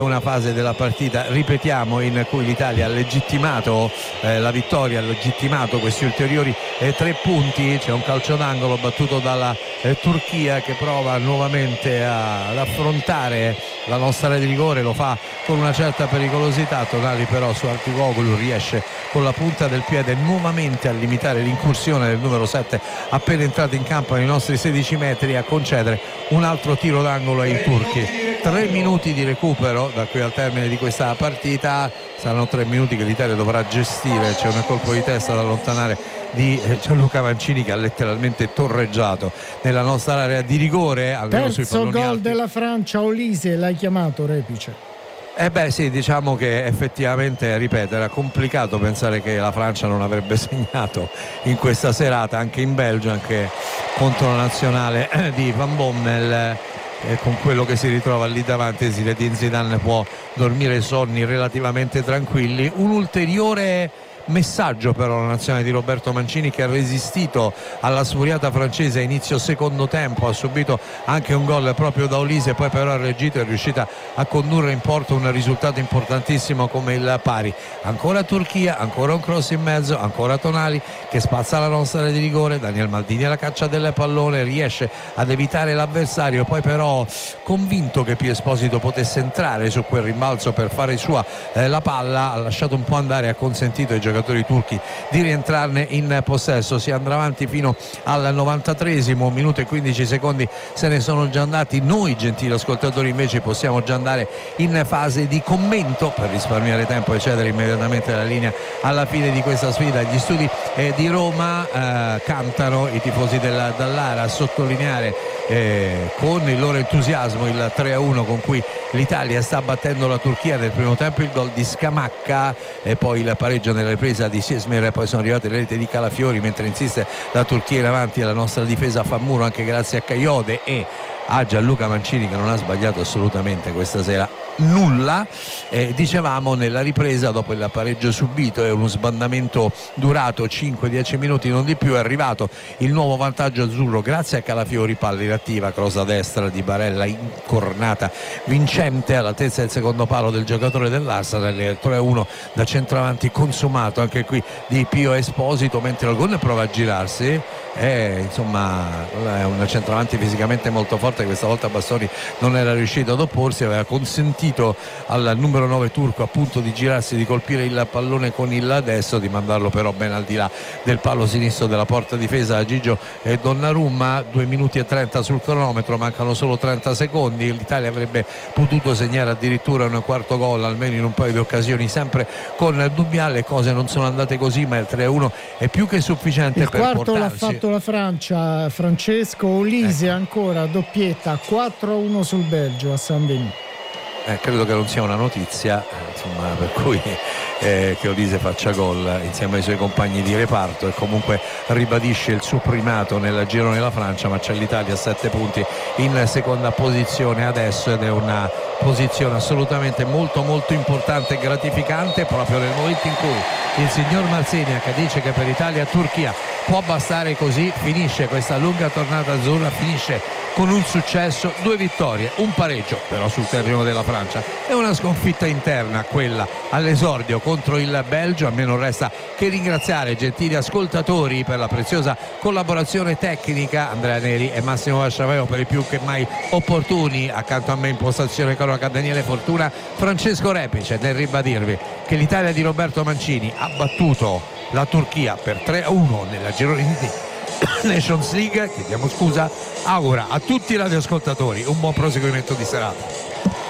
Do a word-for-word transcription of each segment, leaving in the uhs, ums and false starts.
una fase della partita, ripetiamo, in cui l'Italia ha legittimato eh, la vittoria, ha legittimato questi ulteriori eh, tre punti. C'è un calcio d'angolo battuto dalla eh, Turchia che prova nuovamente a, ad affrontare la nostra area di rigore, lo fa con una certa pericolosità. Tonali però su Artigoglu riesce con la punta del piede nuovamente a limitare l'incursione del numero sette appena entrato in campo nei nostri sedici metri, a concedere un altro tiro d'angolo ai turchi. Tre minuti di recupero da qui al termine di questa partita, saranno tre minuti che l'Italia dovrà gestire. C'è un colpo di testa da allontanare di Gianluca Mancini che ha letteralmente torreggiato nella nostra area di rigore. Terzo gol della Francia, Olise l'hai chiamato, Repice. Eh beh sì, diciamo che effettivamente, ripeto, era complicato pensare che la Francia non avrebbe segnato in questa serata, anche in Belgio, anche contro la nazionale di Van Bommel. E con quello che si ritrova lì davanti, Zinedine Zidane può dormire sonni relativamente tranquilli. Un ulteriore messaggio però la nazionale di Roberto Mancini, che ha resistito alla sfuriata francese a inizio secondo tempo, ha subito anche un gol proprio da Olise, poi però ha reagito e è riuscita a condurre in porto un risultato importantissimo come il pari. Ancora Turchia, ancora un cross in mezzo, ancora Tonali che spazza la nostra area di rigore, Daniel Maldini alla caccia del pallone, riesce ad evitare l'avversario, poi però convinto che Pio Esposito potesse entrare su quel rimbalzo per fare sua eh, la palla, ha lasciato un po' andare, ha consentito ai giocatori turchi di rientrarne in possesso. Si andrà avanti fino al novantatreesimo, un minuto e quindici secondi se ne sono già andati. Noi, gentili ascoltatori, invece possiamo già andare in fase di commento per risparmiare tempo e cedere immediatamente la linea alla fine di questa sfida. Gli studi eh, di Roma eh, cantano i tifosi del Dallara a sottolineare eh, con il loro entusiasmo il tre a uno con cui l'Italia sta battendo la Turchia nel primo tempo, il gol di Scamacca e poi il pareggio nella ripresa di Sesmer, e poi sono arrivate le reti di Calafiori mentre insiste la Turchia in avanti. La nostra difesa fa muro anche grazie a Kayode e a Gianluca Mancini, che non ha sbagliato assolutamente questa sera nulla. Eh, dicevamo, nella ripresa, dopo il pareggio subito e uno sbandamento durato cinque dieci minuti non di più, è arrivato il nuovo vantaggio azzurro grazie a Calafiori, palla inattiva, cross a destra di Barella, incornata vincente all'altezza del secondo palo del giocatore dell'Arsenal. tre a uno da centravanti consumato anche qui di Pio Esposito, mentre Algon prova a girarsi. Eh, insomma è un centravanti fisicamente molto forte, questa volta Bastoni non era riuscito ad opporsi, aveva consentito al numero nove turco appunto di girarsi, di colpire il pallone con il destro, di mandarlo però ben al di là del palo sinistro della porta difesa a Gigio e Donnarumma. Due minuti e trenta sul cronometro, mancano solo trenta secondi. L'Italia avrebbe potuto segnare addirittura un quarto gol, almeno in un paio di occasioni, sempre con Dubial. Le cose non sono andate così, ma il tre a uno è più che sufficiente il per quarto portarci. L'ha fatto la Francia, Francesco Olise, ecco. Ancora doppietta, quattro a uno sul Belgio a Saint-Denis. Eh, credo che non sia una notizia, insomma, per cui eh, che Olise faccia gol insieme ai suoi compagni di reparto, e comunque ribadisce il suo primato nel girone della Francia, ma c'è l'Italia a sette punti in seconda posizione adesso, ed è una posizione assolutamente molto molto importante e gratificante, proprio nel momento in cui il signor Marciniak dice che per Italia Turchia può bastare così. Finisce questa lunga tornata azzurra, finisce con un successo, due vittorie, un pareggio però sul terreno della Francia e una sconfitta interna, quella all'esordio contro il Belgio. A me non resta che ringraziare, gentili ascoltatori, per la preziosa collaborazione tecnica, Andrea Neri e Massimo Vasciaveo per i più che mai opportuni, accanto a me in postazione cronaca Daniele Fortuna, Francesco Repice, nel ribadirvi che l'Italia di Roberto Mancini ha battuto la Turchia per tre a uno nella girone di Nations League. Chiediamo scusa, augura a tutti i radioascoltatori un buon proseguimento di serata.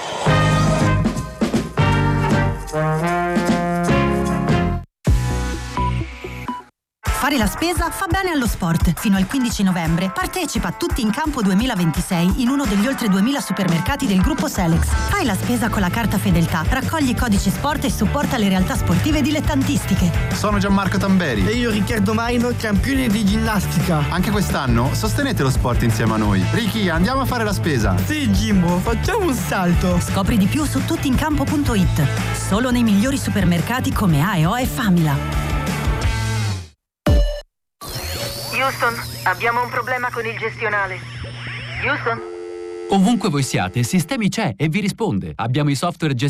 Fare la spesa fa bene allo sport. Fino al quindici novembre partecipa a Tutti in Campo duemilaventisei in uno degli oltre duemila supermercati del gruppo Selex. Fai la spesa con la carta Fedeltà, raccogli i codici sport e supporta le realtà sportive dilettantistiche. Sono Gianmarco Tamberi. E io Riccardo Maino, campione di ginnastica. Anche quest'anno sostenete lo sport insieme a noi. Ricky, andiamo a fare la spesa. Sì, Jimbo, facciamo un salto. Scopri di più su tuttincampo punto it. Solo nei migliori supermercati come A e O e Famila. Houston, abbiamo un problema con il gestionale. Houston? Ovunque voi siate, Sistemi c'è e vi risponde. Abbiamo i software gestionali